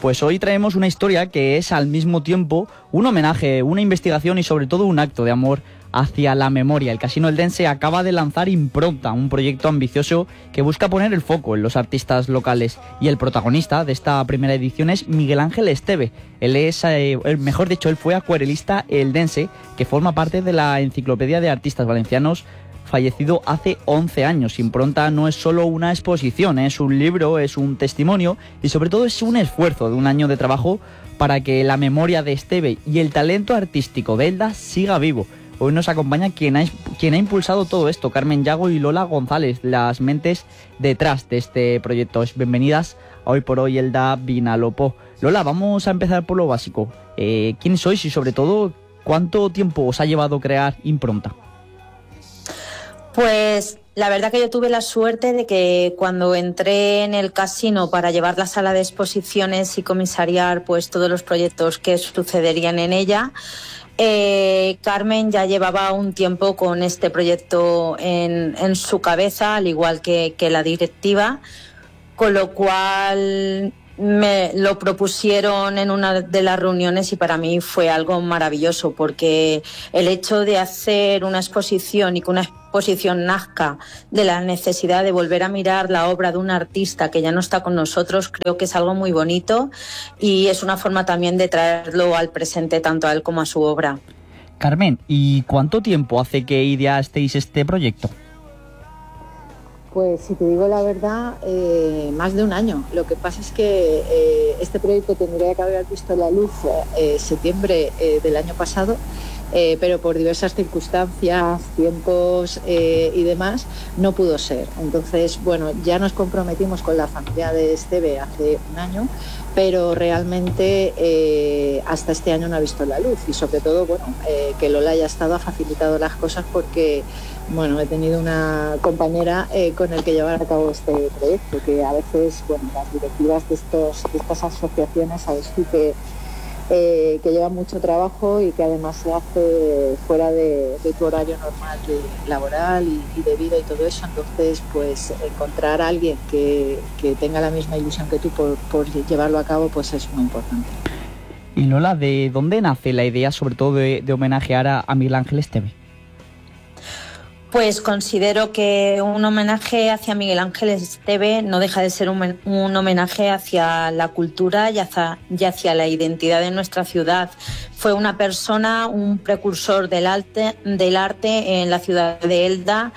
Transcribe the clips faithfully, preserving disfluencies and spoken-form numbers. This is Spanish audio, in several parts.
Pues hoy traemos una historia que es al mismo tiempo un homenaje, una investigación y sobre todo un acto de amor hacia la memoria. El Casino Eldense acaba de lanzar Impronta, un proyecto ambicioso que busca poner el foco en los artistas locales. Y el protagonista de esta primera edición es Miguel Ángel Esteve. Él es, eh, mejor dicho, él fue acuarelista eldense que forma parte de la Enciclopedia de Artistas Valencianos, fallecido hace once años. Impronta no es solo una exposición, es un libro, es un testimonio y sobre todo es un esfuerzo de un año de trabajo para que la memoria de Esteve y el talento artístico de Elda siga vivo. Hoy nos acompaña quien ha, quien ha impulsado todo esto, Carmen Yago y Lola González, las mentes detrás de este proyecto. Bienvenidas a Hoy por Hoy Elda Vinalopó. Lola, vamos a empezar por lo básico. Eh, ¿Quién sois y sobre todo cuánto tiempo os ha llevado crear Impronta? Pues la verdad que yo tuve la suerte de que cuando entré en el casino para llevar la sala de exposiciones y comisariar pues todos los proyectos que sucederían en ella, eh, Carmen ya llevaba un tiempo con este proyecto en, en su cabeza, al igual que, que la directiva, con lo cual me lo propusieron en una de las reuniones y para mí fue algo maravilloso, porque el hecho de hacer una exposición y que una exposición nazca de la necesidad de volver a mirar la obra de un artista que ya no está con nosotros, creo que es algo muy bonito y es una forma también de traerlo al presente tanto a él como a su obra. Carmen, ¿y cuánto tiempo hace que ideasteis este proyecto? Pues si te digo la verdad, eh, más de un año. Lo que pasa es que eh, este proyecto tendría que haber visto la luz en eh, septiembre eh, del año pasado, eh, pero por diversas circunstancias, tiempos eh, y demás, no pudo ser. Entonces, bueno, ya nos comprometimos con la familia de Esteve hace un año, pero realmente eh, hasta este año no ha visto la luz y sobre todo, bueno, eh, que Lola haya estado ha facilitado las cosas porque bueno, he tenido una compañera eh, con el que llevar a cabo este proyecto, que a veces, bueno, las directivas de, estos, de estas asociaciones, sabes tú que, eh, que llevan mucho trabajo y que además se hace fuera de, de tu horario normal de laboral y, y de vida y todo eso. Entonces, pues encontrar a alguien que, que tenga la misma ilusión que tú por, por llevarlo a cabo, pues es muy importante. Y Lola, ¿de dónde nace la idea, sobre todo, de, de homenajear a, a Miguel Ángel Esteve? Pues considero que un homenaje hacia Miguel Ángel Esteve no deja de ser un, un homenaje hacia la cultura y hacia, y hacia la identidad de nuestra ciudad. Fue una persona, un precursor del arte, del arte en la ciudad de Elda.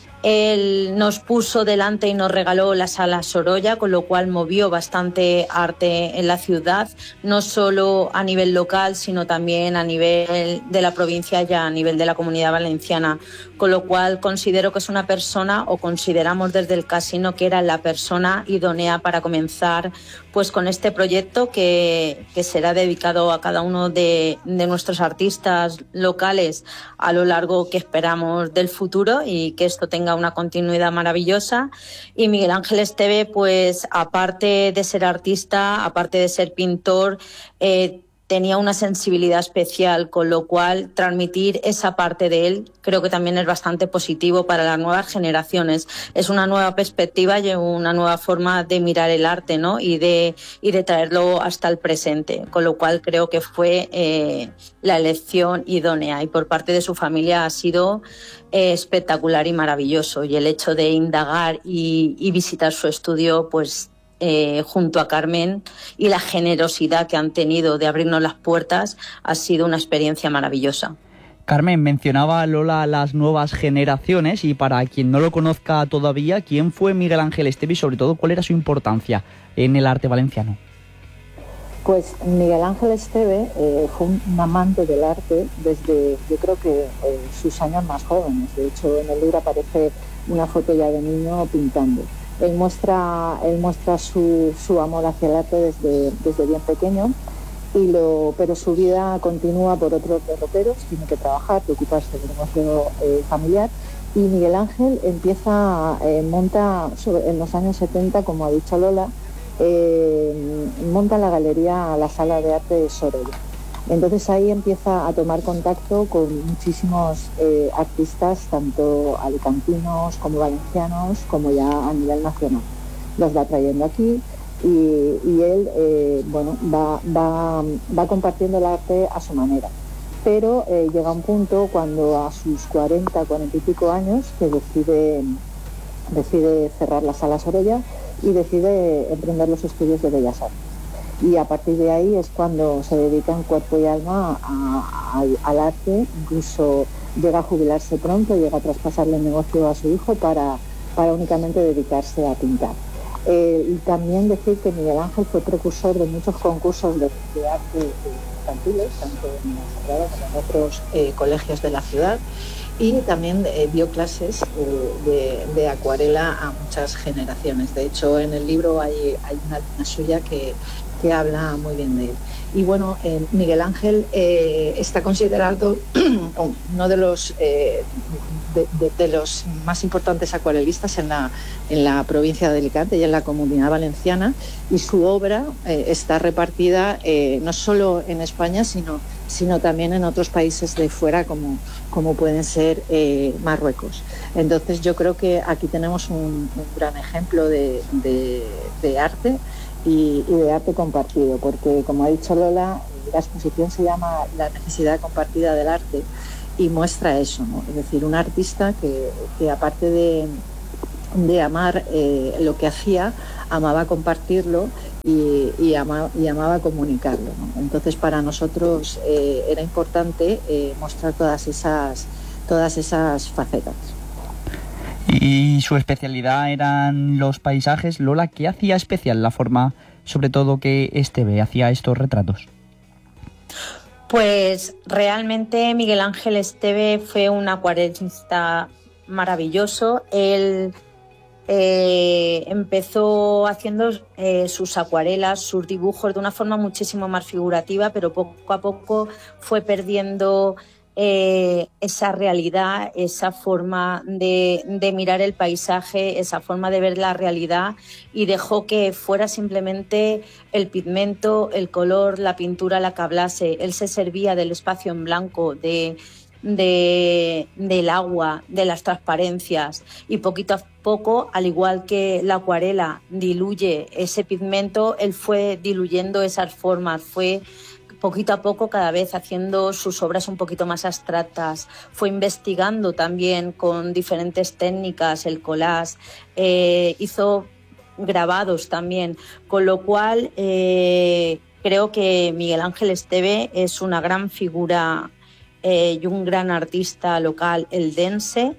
Él nos puso delante y nos regaló la Sala Sorolla, con lo cual movió bastante arte en la ciudad, no solo a nivel local, sino también a nivel de la provincia y a nivel de la Comunidad Valenciana. Con lo cual considero que es una persona, o consideramos desde el casino que era la persona idónea para comenzar pues con este proyecto que, que será dedicado a cada uno de, de nuestros artistas locales a lo largo que esperamos del futuro y que esto tenga una continuidad maravillosa. Y Miguel Ángel Esteve, pues aparte de ser artista, aparte de ser pintor, eh, tenía una sensibilidad especial, con lo cual transmitir esa parte de él creo que también es bastante positivo para las nuevas generaciones. Es una nueva perspectiva y una nueva forma de mirar el arte, ¿no? Y de, y de traerlo hasta el presente, con lo cual creo que fue eh, la elección idónea y por parte de su familia ha sido eh, espectacular y maravilloso. Y el hecho de indagar y, y visitar su estudio, pues Eh, junto a Carmen y la generosidad que han tenido de abrirnos las puertas ha sido una experiencia maravillosa. Carmen, mencionaba Lola las nuevas generaciones y para quien no lo conozca todavía, ¿quién fue Miguel Ángel Esteve y sobre todo cuál era su importancia en el arte valenciano? Pues Miguel Ángel Esteve eh, fue un amante del arte desde, yo creo que eh, sus años más jóvenes. De hecho, en el libro aparece una foto ya de niño pintando. Él muestra, él muestra su, su amor hacia el arte desde, desde bien pequeño, y lo, pero su vida continúa por otros derroteros, tiene que trabajar, preocuparse del negocio eh, familiar, y Miguel Ángel empieza, eh, monta sobre, en los años setenta, como ha dicho Lola, eh, monta la galería, la Sala de Arte Sorolla. Entonces ahí empieza a tomar contacto con muchísimos eh, artistas, tanto alicantinos como valencianos, como ya a nivel nacional. Los va trayendo aquí y, y él eh, bueno, va, va, va compartiendo el arte a su manera. Pero eh, llega un punto cuando a sus cuarenta, cuarenta y pico años que decide, decide cerrar la Sala Sorolla y decide emprender los estudios de Bellas Artes. Y a partir de ahí es cuando se dedica en cuerpo y alma a, a, al arte, incluso llega a jubilarse pronto, llega a traspasarle el negocio a su hijo para, para únicamente dedicarse a pintar. Eh, y también decir que Miguel Ángel fue precursor de muchos concursos de, de arte infantiles, tanto en la Sagrada como en otros eh, colegios de la ciudad, y también eh, dio clases eh, de, de acuarela a muchas generaciones. De hecho, en el libro hay, hay una línea suya que, que habla muy bien de él. Y bueno, eh, Miguel Ángel eh, está considerado uno de los, eh, de, de, de los más importantes acuarelistas en la, en la provincia de Alicante y en la Comunidad Valenciana, y su obra eh, está repartida eh, no solo en España, sino, sino también en otros países de fuera, como, como pueden ser eh, Marruecos. Entonces yo creo que aquí tenemos un, un gran ejemplo de, de, de arte y, y de arte compartido, porque como ha dicho Lola, la exposición se llama La necesidad compartida del arte y muestra eso, ¿no? Es decir, un artista que, que aparte de, de amar eh, lo que hacía, amaba compartirlo y, y, ama, y amaba comunicarlo, ¿no? Entonces para nosotros eh, era importante eh, mostrar todas esas, todas esas facetas. Y su especialidad eran los paisajes. Lola, ¿qué hacía especial la forma, sobre todo, que Esteve hacía estos retratos? Pues realmente Miguel Ángel Esteve fue un acuarelista maravilloso. Él eh, empezó haciendo eh, sus acuarelas, sus dibujos de una forma muchísimo más figurativa, pero poco a poco fue perdiendo Eh, esa realidad, esa forma de, de mirar el paisaje, esa forma de ver la realidad, y dejó que fuera simplemente el pigmento, el color, la pintura la que hablase. Él se servía del espacio en blanco, de, de, del agua, de las transparencias, y poquito a poco, al igual que la acuarela diluye ese pigmento, él fue diluyendo esas formas, fue poquito a poco cada vez haciendo sus obras un poquito más abstractas, fue investigando también con diferentes técnicas, el collage, eh, hizo grabados también, con lo cual eh, creo que Miguel Ángel Esteve es una gran figura eh, y un gran artista local eldense,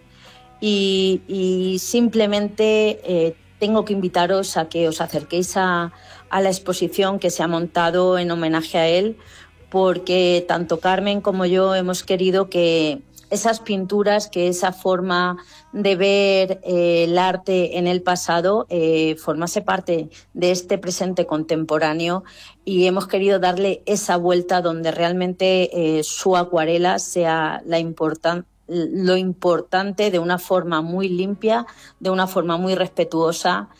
y, y simplemente eh, tengo que invitaros a que os acerquéis a a la exposición que se ha montado en homenaje a él, porque tanto Carmen como yo hemos querido que esas pinturas, que esa forma de ver eh, el arte en el pasado eh, formase parte de este presente contemporáneo, y hemos querido darle esa vuelta donde realmente eh, su acuarela sea la importante lo importante, de una forma muy limpia, de una forma muy respetuosa,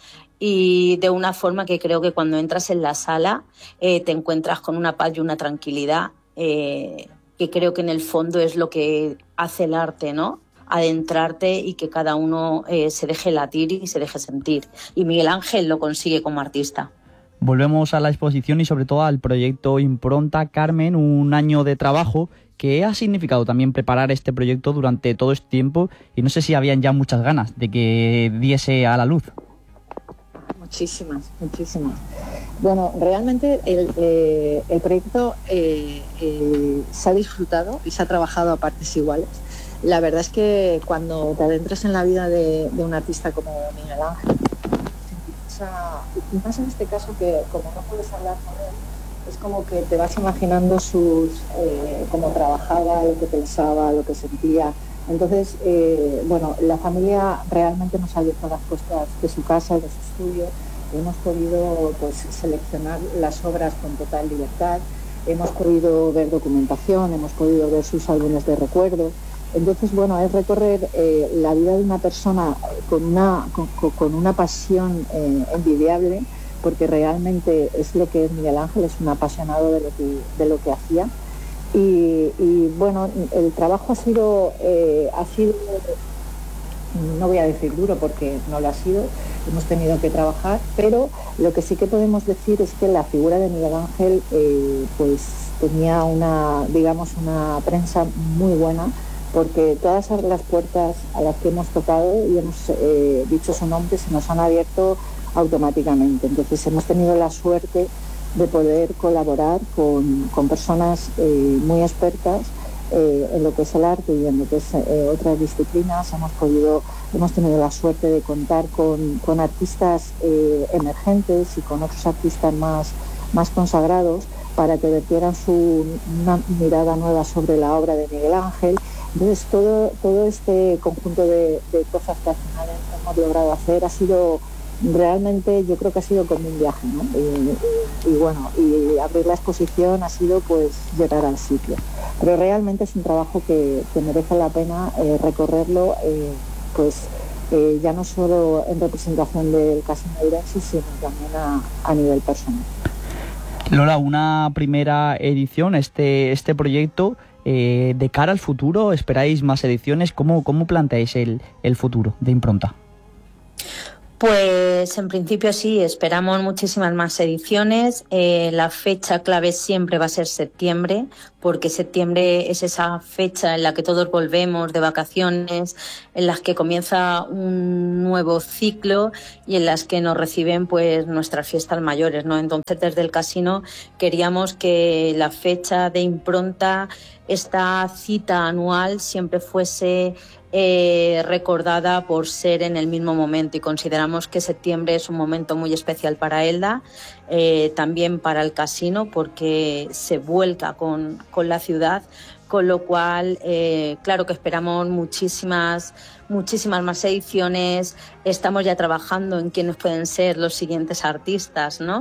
y de una forma que creo que cuando entras en la sala eh, te encuentras con una paz y una tranquilidad, eh, que creo que en el fondo es lo que hace el arte, ¿no? Adentrarte y que cada uno eh, se deje latir y se deje sentir. Y Miguel Ángel lo consigue como artista. Volvemos a la exposición y sobre todo al proyecto Impronta. Carmen, un año de trabajo. ¿Qué ha significado también preparar este proyecto durante todo este tiempo? Y no sé si habían ya muchas ganas de que diese a la luz. Muchísimas, muchísimas. Bueno, realmente el, eh, el proyecto eh, eh, se ha disfrutado y se ha trabajado a partes iguales. La verdad es que cuando te adentras en la vida de, de un artista como Miguel Ángel, y más en este caso que como no puedes hablar con él, es como que te vas imaginando sus eh, cómo trabajaba, lo que pensaba, lo que sentía. Entonces, eh, bueno, la familia realmente nos ha abierto las puertas de su casa, de su estudio. Hemos podido pues, seleccionar las obras con total libertad, hemos podido ver documentación, hemos podido ver sus álbumes de recuerdo. Entonces, bueno, es recorrer eh, la vida de una persona con una, con, con una pasión eh, envidiable, porque realmente es lo que es Miguel Ángel, es un apasionado de lo que, de lo que hacía. Y, y bueno, el trabajo ha sido, eh, ha sido no voy a decir duro porque no lo ha sido, hemos tenido que trabajar, pero lo que sí que podemos decir es que la figura de Miguel Ángel eh, pues tenía una, digamos, una prensa muy buena, porque todas las puertas a las que hemos tocado y hemos eh, dicho su nombre se nos han abierto automáticamente. Entonces hemos tenido la suerte de poder colaborar con, con personas eh, muy expertas eh, en lo que es el arte y en lo que es eh, otras disciplinas. Hemos podido, hemos tenido la suerte de contar con, con artistas eh, emergentes y con otros artistas más, más consagrados para que vertieran su una mirada nueva sobre la obra de Miguel Ángel. Entonces todo, todo este conjunto de, de cosas que al final hemos logrado hacer ha sido realmente, yo creo que ha sido como un viaje, ¿no? Y, y, y bueno, y abrir la exposición ha sido pues llegar al sitio. Pero realmente es un trabajo que, que merece la pena eh, recorrerlo, eh, pues eh, ya no solo en representación del Casino Ourense, sino también a, a nivel personal. Lola, una primera edición, este, este proyecto, eh, de cara al futuro, ¿esperáis más ediciones? ¿Cómo, cómo planteáis el, el futuro de Impronta? Pues en principio sí, esperamos muchísimas más ediciones. Eh, la fecha clave siempre va a ser septiembre, porque septiembre es esa fecha en la que todos volvemos de vacaciones, en las que comienza un nuevo ciclo y en las que nos reciben pues nuestras fiestas mayores, ¿no? Entonces desde el casino queríamos que la fecha de Impronta, esta cita anual, siempre fuese Eh, recordada por ser en el mismo momento, y consideramos que septiembre es un momento muy especial para Elda, eh, también para el casino, porque se vuelca con, con la ciudad, con lo cual eh, claro que esperamos muchísimas muchísimas más ediciones. Estamos ya trabajando en quiénes pueden ser los siguientes artistas, ¿no?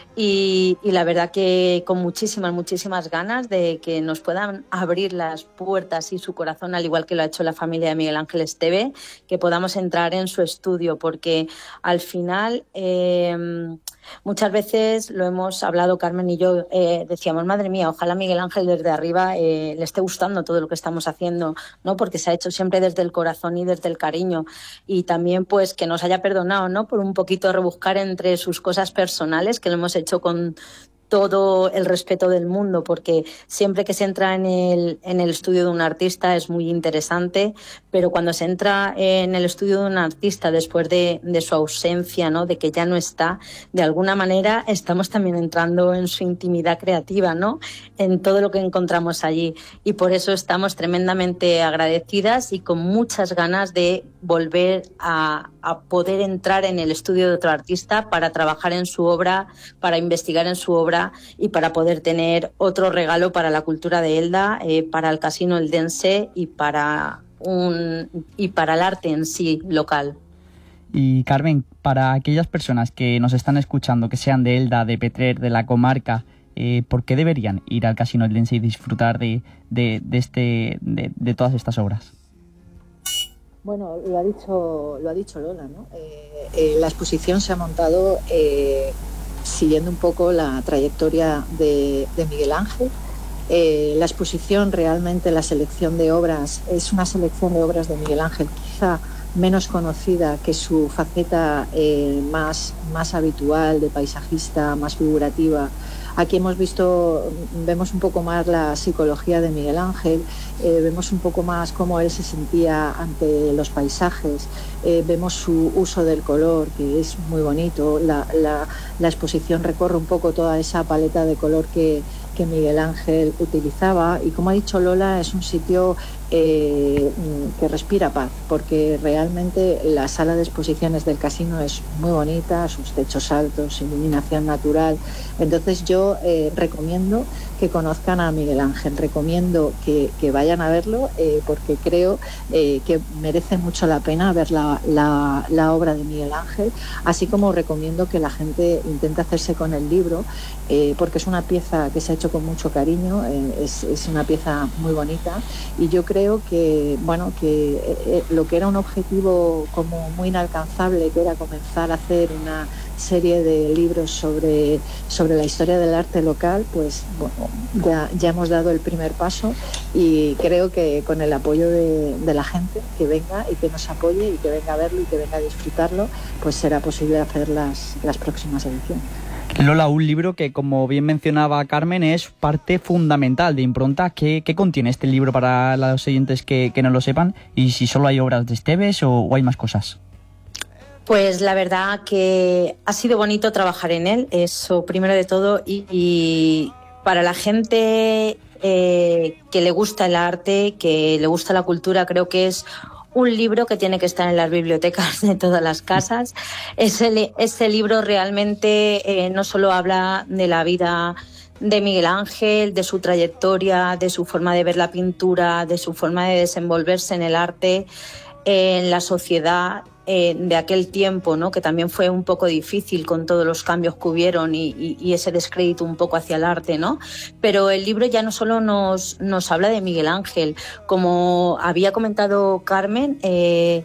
Y, y la verdad que con muchísimas, muchísimas ganas de que nos puedan abrir las puertas y su corazón, al igual que lo ha hecho la familia de Miguel Ángel Esteve, que podamos entrar en su estudio, porque al final eh, muchas veces lo hemos hablado Carmen y yo, eh, decíamos, madre mía, ojalá Miguel Ángel desde arriba eh, le esté gustando todo lo que estamos haciendo, ¿no? Porque se ha hecho siempre desde el corazón y desde el cariño, y también pues que nos haya perdonado, ¿no? Por un poquito rebuscar entre sus cosas personales, que lo hemos hecho con todo el respeto del mundo, porque siempre que se entra en el, en el estudio de un artista es muy interesante, pero cuando se entra en el estudio de un artista después de, de su ausencia, ¿no? De que ya no está, de alguna manera estamos también entrando en su intimidad creativa, ¿no? En todo lo que encontramos allí, y por eso estamos tremendamente agradecidas y con muchas ganas de volver a, a poder entrar en el estudio de otro artista para trabajar en su obra, para investigar en su obra y para poder tener otro regalo para la cultura de Elda, eh, para el casino eldense y para un y para el arte en sí local. Y Carmen, para aquellas personas que nos están escuchando, que sean de Elda, de Petrer, de la comarca, eh, ¿por qué deberían ir al casino eldense y disfrutar de, de, de, este, de, de todas estas obras? Bueno, lo ha dicho, lo ha dicho Lola, ¿no? Eh, eh, la exposición se ha montado eh, siguiendo un poco la trayectoria de, de Miguel Ángel. Eh, la exposición, realmente la selección de obras, es una selección de obras de Miguel Ángel quizá menos conocida que su faceta eh, más, más habitual de paisajista, más figurativa. Aquí hemos visto, vemos un poco más la psicología de Miguel Ángel, eh, vemos un poco más cómo él se sentía ante los paisajes, eh, vemos su uso del color, que es muy bonito. La, la, la exposición recorre un poco toda esa paleta de color que, que Miguel Ángel utilizaba, y como ha dicho Lola, es un sitio eh, que respira paz, porque realmente la sala de exposiciones del casino es muy bonita, sus techos altos, iluminación natural. Entonces yo eh, recomiendo que conozcan a Miguel Ángel, recomiendo que, que vayan a verlo, eh, porque creo eh, que merece mucho la pena ver la, la, la obra de Miguel Ángel, así como recomiendo que la gente intente hacerse con el libro, eh, porque es una pieza que se ha hecho con mucho cariño, eh, es, es una pieza muy bonita, y yo creo que, bueno, que eh, lo que era un objetivo como muy inalcanzable, que era comenzar a hacer una serie de libros sobre, sobre la historia del arte local, pues bueno, ya, ya hemos dado el primer paso y creo que con el apoyo de, de la gente que venga y que nos apoye y que venga a verlo y que venga a disfrutarlo, pues será posible hacer las, las próximas ediciones. Lola, un libro que, como bien mencionaba Carmen, es parte fundamental de Impronta. ¿Qué, qué contiene este libro para los oyentes que, que no lo sepan? Y si solo hay obras de Esteves o, o hay más cosas. Pues la verdad que ha sido bonito trabajar en él, eso primero de todo, y, y para la gente eh, que le gusta el arte, que le gusta la cultura, creo que es un libro que tiene que estar en las bibliotecas de todas las casas. Ese, ese libro realmente eh, no solo habla de la vida de Miguel Ángel, de su trayectoria, de su forma de ver la pintura, de su forma de desenvolverse en el arte, eh, en la sociedad eh, de aquel tiempo, ¿no? Que también fue un poco difícil con todos los cambios que hubieron y, y, y ese descrédito un poco hacia el arte, ¿no? Pero el libro ya no solo nos, nos habla de Miguel Ángel, como había comentado Carmen, eh,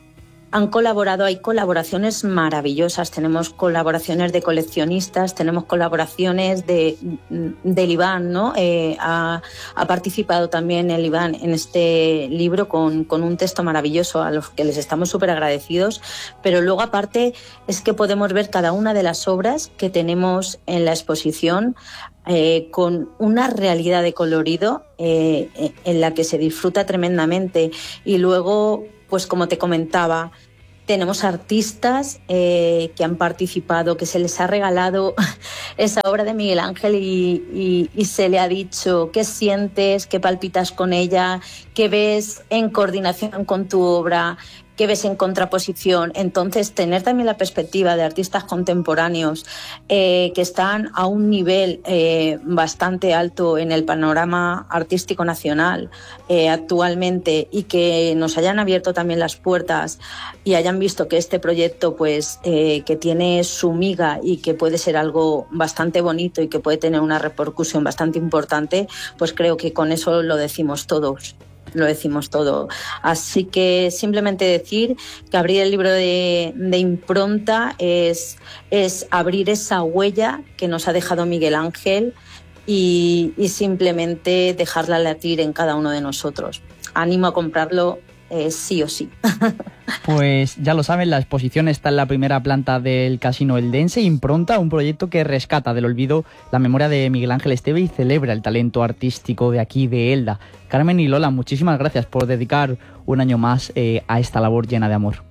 han colaborado, hay colaboraciones maravillosas, tenemos colaboraciones de coleccionistas, tenemos colaboraciones de, del Iván, ¿no? Eh, ha, ha participado también el Iván en este libro con, con un texto maravilloso a los que les estamos súper agradecidos, pero luego aparte es que podemos ver cada una de las obras que tenemos en la exposición eh, con una realidad de colorido eh, en la que se disfruta tremendamente y luego, pues como te comentaba, tenemos artistas eh, que han participado, que se les ha regalado esa obra de Miguel Ángel y, y, y se le ha dicho qué sientes, qué palpitas con ella, qué ves en coordinación con tu obra, qué ves en contraposición. Entonces, tener también la perspectiva de artistas contemporáneos eh, que están a un nivel eh, bastante alto en el panorama artístico nacional eh, actualmente y que nos hayan abierto también las puertas y hayan visto que este proyecto pues eh, que tiene su miga y que puede ser algo bastante bonito y que puede tener una repercusión bastante importante, pues creo que con eso lo decimos todos. Lo decimos todo. Así que simplemente decir que abrir el libro de, de Impronta es, es abrir esa huella que nos ha dejado Miguel Ángel y, y simplemente dejarla latir en cada uno de nosotros. Animo a comprarlo eh, sí o sí. Pues ya lo saben, la exposición está en la primera planta del Casino Eldense. Impronta, un proyecto que rescata del olvido la memoria de Miguel Ángel Esteve y celebra el talento artístico de aquí, de Elda. Carmen y Lola, muchísimas gracias por dedicar un año más eh, a esta labor llena de amor.